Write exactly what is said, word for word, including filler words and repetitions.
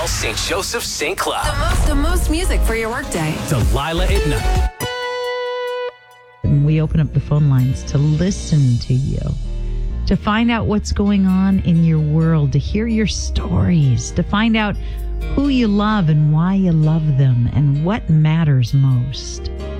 Montreal, Saint Joseph, Saint Cloud. The most, the most music for your workday. Delilah at night. And we open up the phone lines to listen to you, to find out what's going on in your world, to hear your stories, to find out who you love and why you love them and what matters most.